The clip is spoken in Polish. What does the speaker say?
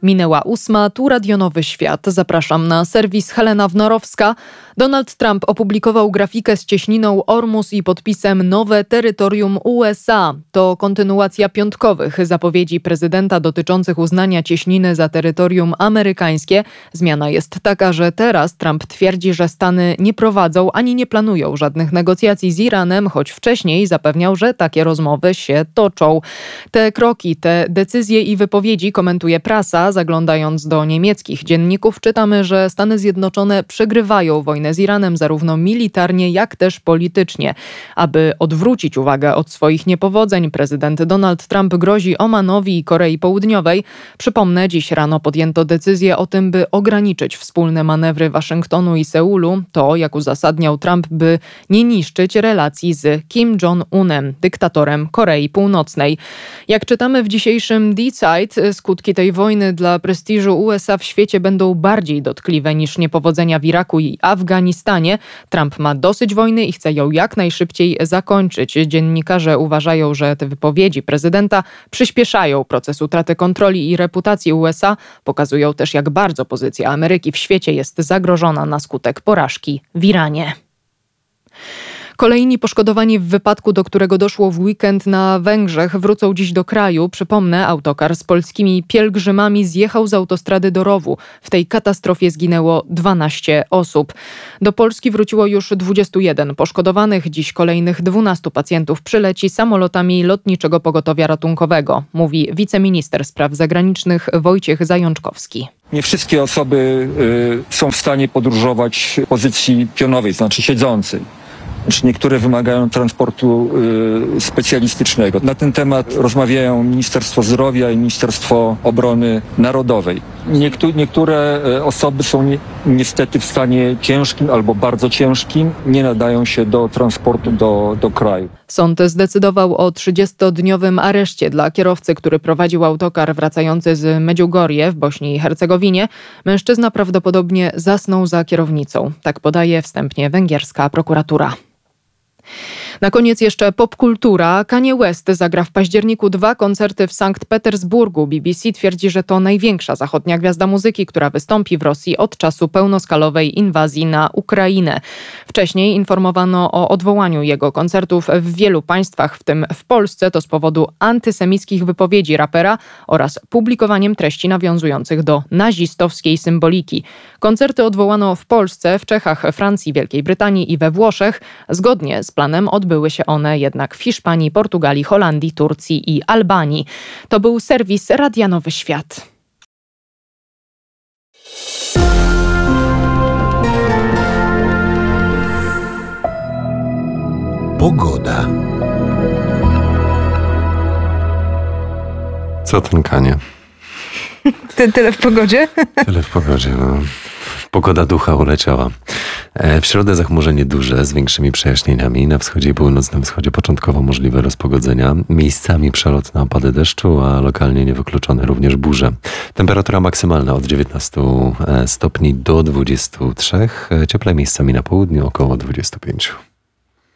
Minęła 8, tu Radio Nowy Świat. Zapraszam na serwis Helena Wnorowska. Donald Trump opublikował grafikę z cieśniną Ormus i podpisem Nowe terytorium USA. To kontynuacja piątkowych zapowiedzi prezydenta dotyczących uznania cieśniny za terytorium amerykańskie. Zmiana jest taka, że teraz Trump twierdzi, że Stany nie prowadzą ani nie planują żadnych negocjacji z Iranem, choć wcześniej zapewniał, że takie rozmowy się toczą. Te kroki, te decyzje i wypowiedzi komentuje prasa. Zaglądając do niemieckich dzienników, czytamy, że Stany Zjednoczone przegrywają wojnę z Iranem zarówno militarnie, jak też politycznie. Aby odwrócić uwagę od swoich niepowodzeń, prezydent Donald Trump grozi Omanowi i Korei Południowej. Przypomnę, dziś rano podjęto decyzję o tym, by ograniczyć wspólne manewry Waszyngtonu i Seulu. To, jak uzasadniał Trump, by nie niszczyć relacji z Kim Jong-unem, dyktatorem Korei Północnej. Jak czytamy w dzisiejszym D-Side, skutki tej wojny dla prestiżu USA w świecie będą bardziej dotkliwe niż niepowodzenia w Iraku i Afganistanie. Trump ma dosyć wojny i chce ją jak najszybciej zakończyć. Dziennikarze uważają, że te wypowiedzi prezydenta przyspieszają proces utraty kontroli i reputacji USA. Pokazują też, jak bardzo pozycja Ameryki w świecie jest zagrożona na skutek porażki w Iranie. Kolejni poszkodowani w wypadku, do którego doszło w weekend na Węgrzech, wrócą dziś do kraju. Przypomnę, autokar z polskimi pielgrzymami zjechał z autostrady do rowu. W tej katastrofie zginęło 12 osób. Do Polski wróciło już 21 poszkodowanych. Dziś kolejnych 12 pacjentów przyleci samolotami Lotniczego Pogotowia Ratunkowego, mówi wiceminister spraw zagranicznych Wojciech Zajączkowski. Nie wszystkie osoby są w stanie podróżować w pozycji pionowej, znaczy siedzącej. Niektóre wymagają transportu specjalistycznego. Na ten temat rozmawiają Ministerstwo Zdrowia i Ministerstwo Obrony Narodowej. Niektóre osoby są niestety w stanie ciężkim albo bardzo ciężkim, nie nadają się do transportu do kraju. Sąd zdecydował o 30-dniowym areszcie dla kierowcy, który prowadził autokar wracający z Medjugorje w Bośni i Hercegowinie. Mężczyzna prawdopodobnie zasnął za kierownicą. Tak podaje wstępnie węgierska prokuratura. Na koniec jeszcze popkultura. Kanye West zagra w październiku 2 koncerty w Sankt Petersburgu. BBC twierdzi, że to największa zachodnia gwiazda muzyki, która wystąpi w Rosji od czasu pełnoskalowej inwazji na Ukrainę. Wcześniej informowano o odwołaniu jego koncertów w wielu państwach, w tym w Polsce, to z powodu antysemickich wypowiedzi rapera oraz publikowaniem treści nawiązujących do nazistowskiej symboliki. Koncerty odwołano w Polsce, w Czechach, Francji, Wielkiej Brytanii i we Włoszech. Zgodnie z planem odbyły się one jednak w Hiszpanii, Portugalii, Holandii, Turcji i Albanii. To był serwis Radia Nowy Świat. Pogoda. Co ten Kanie? Tyle w pogodzie? Tyle w pogodzie, no. Pogoda ducha uleciała. W środę zachmurzenie duże z większymi przejaśnieniami. Na wschodzie i północnym wschodzie początkowo możliwe rozpogodzenia. Miejscami przelotne opady deszczu, a lokalnie niewykluczone również burze. Temperatura maksymalna od 19 stopni do 23. Cieplej miejscami na południu, około 25.